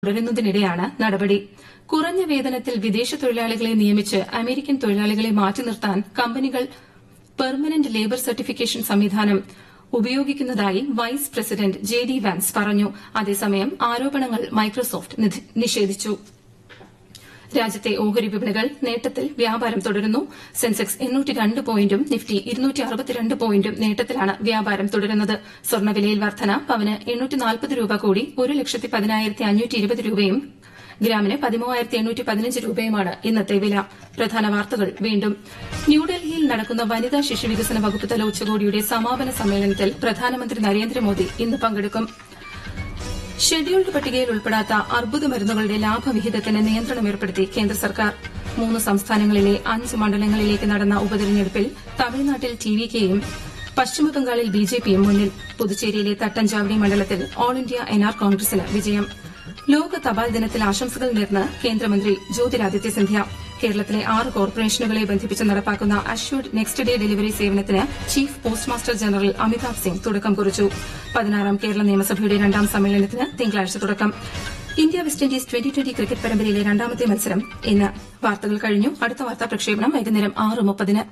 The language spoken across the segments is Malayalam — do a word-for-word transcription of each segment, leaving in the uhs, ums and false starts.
തുടരുന്നതിനിടെയാണ് നടപടി. കുറഞ്ഞ വേതനത്തിൽ വിദേശ തൊഴിലാളികളെ നിയമിച്ച് അമേരിക്കൻ തൊഴിലാളികളെ മാറ്റി നിർത്താൻ കമ്പനികൾ പെർമനന്റ് ലേബർ സർട്ടിഫിക്കേഷൻ സംവിധാനം ഉപയോഗിക്കുന്നതായി vice president J D Vance പറഞ്ഞു. അതേസമയം ആരോപണങ്ങൾ മൈക്രോസോഫ്റ്റ് നിഷേധിച്ചു. രാജ്യത്തെ ഓഹരി വിപണികൾ നേട്ടത്തിൽ വ്യാപാരം തുടരുന്നു. സെൻസെക്സ് എണ്ണൂറ്റി രണ്ട് പോയിന്റും നിഫ്റ്റി ഇരുന്നൂറ്റി അറുപത്തിരണ്ട് പോയിന്റും നേട്ടത്തിലാണ് വ്യാപാരം തുടരുന്നത്. സ്വർണ്ണവിലയിൽ വർധന പവന് എണ്ണൂറ്റി നാൽപ്പത് രൂപ കൂടി ഒരു ലക്ഷത്തി പതിനായിരത്തി അഞ്ഞൂറ്റി ഇരുപത് രൂപയും ഗ്രാമിന് പതിമൂവായിരത്തി എണ്ണൂറ്റി പതിനഞ്ച് രൂപയുമാണ് ഇന്നത്തെ വില. പ്രധാന വാർത്തകൾ വീണ്ടും. ന്യൂഡൽഹിയിൽ നടക്കുന്ന വനിതാ ശിശുവികസന വകുപ്പ് തല ഉച്ചകോടിയുടെ സമാപന സമ്മേളനത്തിൽ പ്രധാനമന്ത്രി നരേന്ദ്രമോദി ഇന്ന് പങ്കെടുക്കും. ഷെഡ്യൂൾഡ് പട്ടികയിൽ ഉൾപ്പെടാത്ത അർബുദ മരുന്നുകളുടെ ലാഭവിഹിതത്തിന് നിയന്ത്രണം ഏർപ്പെടുത്തി കേന്ദ്ര സർക്കാർ. മൂന്ന് സംസ്ഥാനങ്ങളിലെ അഞ്ച് മണ്ഡലങ്ങളിലേക്ക് നടന്ന ഉപതെരഞ്ഞെടുപ്പിൽ തമിഴ്നാട്ടിൽ ടി വി കെയും പശ്ചിമബംഗാളിൽ ബി ജെ പിയും മുന്നിൽ. പുതുച്ചേരിയിലെ തട്ടഞ്ചാവടി മണ്ഡലത്തിൽ ഓൾ ഇന്ത്യ എൻ ആർ കോൺഗ്രസിന് വിജയം. ലോക തപാൽ ദിനത്തിൽ ആശംസകൾ നേർന്ന് കേന്ദ്രമന്ത്രി ജ്യോതിരാദിത്യ സിന്ധ്യ. കേരളത്തിലെ ആറ് കോർപ്പറേഷനുകളെ ബന്ധിപ്പിച്ച് നടപ്പാക്കുന്ന അഷ്വർഡ് നെക്സ്റ്റ് ഡേ ഡെലിവറി സേവനത്തിന് chief post master general Amitabh Singh തുടക്കം കുറിച്ചു. പതിനാറാം കേരള നിയമസഭയുടെ രണ്ടാം സമ്മേളനത്തിന് തിങ്കളാഴ്ച തുടക്കം. India west Indies twenty twenty cricket പരമ്പരയിലെ രണ്ടാമത്തെ മത്സരം ഇന്ന്. വാർത്തകൾ കഴിഞ്ഞു. അടുത്ത വാർത്താ പ്രക്ഷേപണം വൈകുന്നേരം ആറ് മുപ്പതിന്.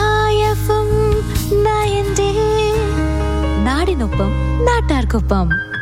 നാടിനൊപ്പം നാട്ടാർക്കൊപ്പം.